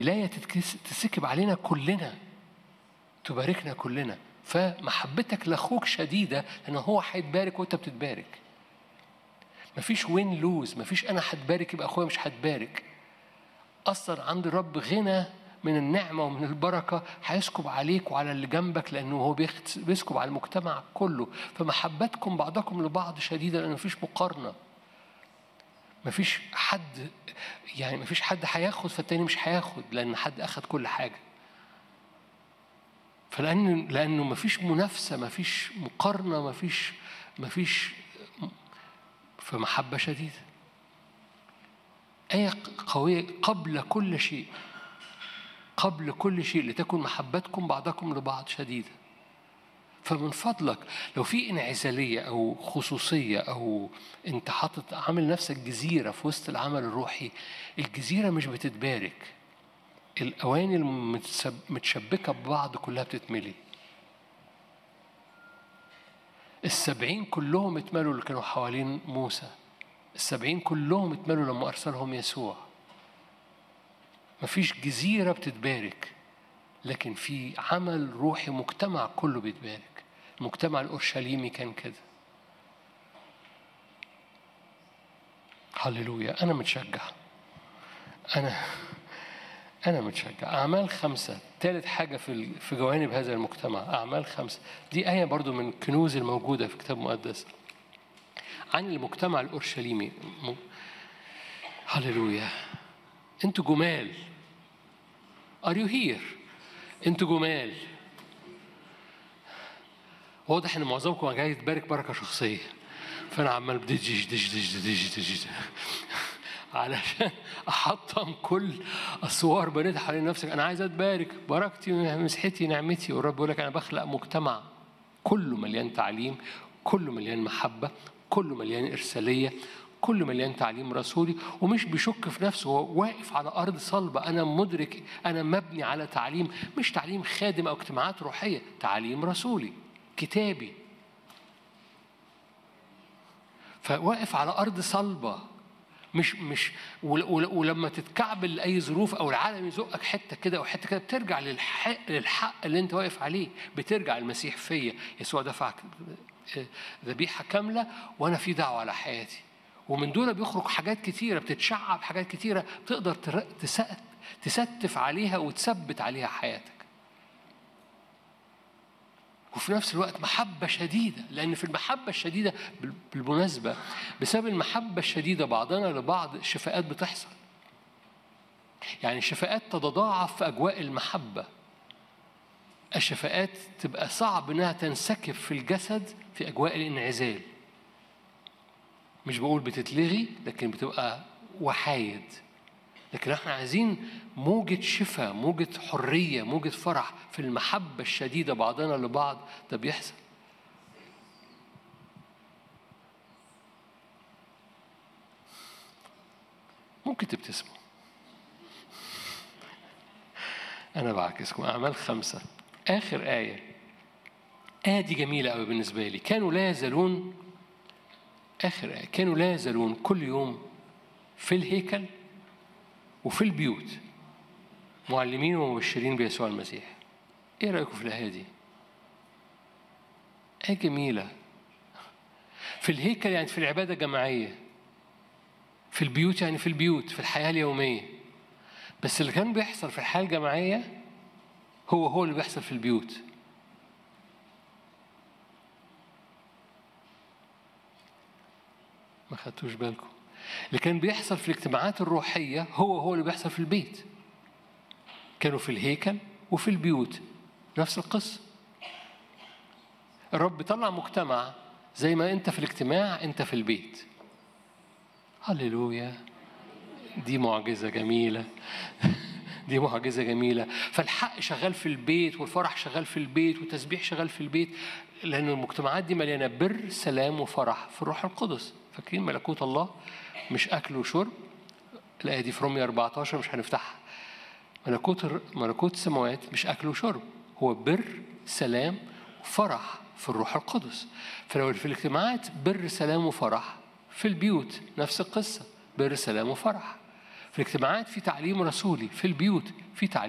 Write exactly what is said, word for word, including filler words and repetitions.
لا تتسكب علينا كلنا، تباركنا كلنا. فمحبتك لأخوك شديدة لأنه هو هيتبارك وأنت بتتبارك. مفيش وين لوز، مفيش أنا هتبارك يبقى أخويا مش هتبارك. أصلا عند الرب غنى من النعمة ومن البركة هيسكب عليك وعلى اللي جنبك، لأنه هو بيسكب على المجتمع كله. فمحبتكم بعضكم لبعض شديدة، لأنه مفيش مقارنة، مفيش حد يعني مفيش حد هياخد فالتاني مش هياخد، لأن حد أخد كل حاجة. فلأن لأنه مفيش منافسة، مفيش مقارنة، مفيش مفيش فمحبة شديدة. آية قوية. قبل كل شيء، قبل كل شيء لتكن محبتكم بعضكم لبعض شديدة. فمن فضلك لو في انعزالية أو خصوصية أو أنت حاطط عامل نفسك جزيرة في وسط العمل الروحي، الجزيرة مش بتتبارك. الأواني المتشبكة ببعض كلها بتتملي. السبعين كلهم اتملوا اللي كانوا حوالين موسى، السبعين كلهم اتملوا لما أرسلهم يسوع. مفيش جزيرة بتتبارك، لكن في عمل روحي مجتمع كله بيتبارك. المجتمع الأورشليمي كان كده. هللويا. أنا متشجع، أنا أنا متشجع. أعمال خمسة، ثالث حاجة في في جوانب هذا المجتمع. أعمال خمسة دي آية برضو من الكنوز الموجودة في كتاب مقدس عن المجتمع الأورشليمي. هللويا. أنتوا جمال. Are you here؟ أنتوا جمال. واضح إن معظمكم جاي يتبارك بركة شخصية، فأنا عمال بديج ديج ديج ديج ديج علشان أحطم كل أسوار بنيتها حوالين نفسك. أنا عايز أتبارك بركتي مسحتي نعمتي، والرب يقول لك أنا بخلق مجتمع كله مليان تعليم، كله مليان محبة، كله مليان إرسالية، كله مليان تعليم رسولي. ومش بيشك في نفسه، هو واقف على أرض صلبة. أنا مدرك أنا مبني على تعليم، مش تعليم خادم أو اجتماعات روحية، تعليم رسولي كتابي. فواقف على أرض صلبة. مش مش ولما تتكعبل لأي ظروف أو العالم يزقك حتة كده أو حتة كده، بترجع للحق للحق اللي أنت واقف عليه. بترجع المسيح فيا، يسوع دفع ذبيحة كاملة وأنا في دعوة على حياتي. ومن دول بيخرج حاجات كتيرة، بتتشعب حاجات كتيرة تقدر تستف عليها وتثبت عليها حياتك. وفي نفس الوقت محبة شديدة، لأن في المحبة الشديدة بالمناسبة بسبب المحبة الشديدة بعضنا لبعض شفاءات بتحصل. يعني الشفاءات تتضاعف في أجواء المحبة. الشفاءات تبقى صعب إنها تنسكب في الجسد في أجواء الانعزال. مش بقول بتتلغي، لكن بتبقى وحايد. لكن احنا عايزين موجة شفاء، موجة حرية، موجة فرح في المحبة الشديدة بعضنا لبعض. ده بيحصل. ممكن تبتسموا، أنا بعكسكم. أعمال خمسة آخر آية. آية دي جميلة قوي بالنسبة لي. كانوا لا يزالون، آخر آية، كانوا لا يزالون كل يوم في الهيكل وفي البيوت معلمين ومبشرين بيسوع المسيح. إيه رأيكم في الآية دي؟ آية جميلة. في الهيكل يعني في العبادة الجماعية، في البيوت يعني في البيوت في الحياة اليومية. بس اللي كان بيحصل في الحياة الجماعية هو هو اللي بيحصل في البيوت. ما خدتوش بالكم؟ اللي كان بيحصل في الاجتماعات الروحية هو هو اللي بيحصل في البيت. كانوا في الهيكل وفي البيوت نفس القصة. الرب بيطلع مجتمع زي ما أنت في الاجتماع أنت في البيت. هللويا. دي معجزة جميلة. دي معجزة جميلة. فالحق شغال في البيت، والفرح شغال في البيت، والتسبيح شغال في البيت، لأن المجتمعات دي مليانة بر سلام وفرح في الروح القدس. فاكرين ملكوت الله مش أكل وشرب؟ الآية دي في رومية أربعة عشر مش هنفتحها. ملكوت ملكوت السماوات مش أكل وشرب، هو بر سلام وفرح في الروح القدس. فلو في الاجتماعات بر سلام وفرح، في البيوت نفس القصة، بر سلام وفرح. في الاجتماعات في تعليم رسولي، في البيوت في تعليم